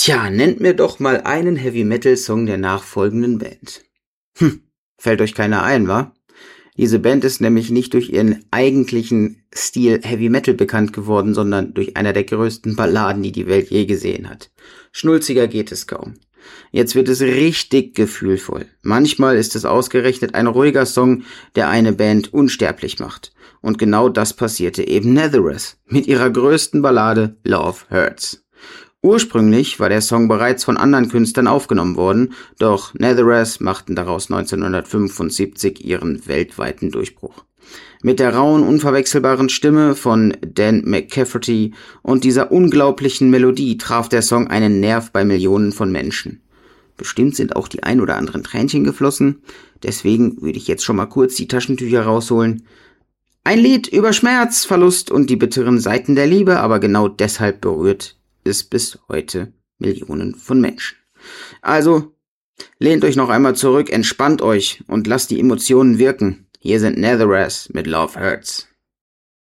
Tja, nennt mir doch mal einen Heavy-Metal-Song der nachfolgenden Band. Fällt euch keiner ein, wa? Diese Band ist nämlich nicht durch ihren eigentlichen Stil Heavy Metal bekannt geworden, sondern durch einer der größten Balladen, die die Welt je gesehen hat. Schnulziger geht es kaum. Jetzt wird es richtig gefühlvoll. Manchmal ist es ausgerechnet ein ruhiger Song, der eine Band unsterblich macht. Und genau das passierte eben Nazareth mit ihrer größten Ballade Love Hurts. Ursprünglich war der Song bereits von anderen Künstlern aufgenommen worden, doch Nazareth machten daraus 1975 ihren weltweiten Durchbruch. Mit der rauen, unverwechselbaren Stimme von Dan McCafferty und dieser unglaublichen Melodie traf der Song einen Nerv bei Millionen von Menschen. Bestimmt sind auch die ein oder anderen Tränchen geflossen, deswegen würde ich jetzt schon mal kurz die Taschentücher rausholen. Ein Lied über Schmerz, Verlust und die bitteren Seiten der Liebe, aber genau deshalb berührt es bis heute Millionen von Menschen. Also, lehnt euch noch einmal zurück, entspannt euch und lasst die Emotionen wirken. Hier sind Nazareth mit Love Hurts.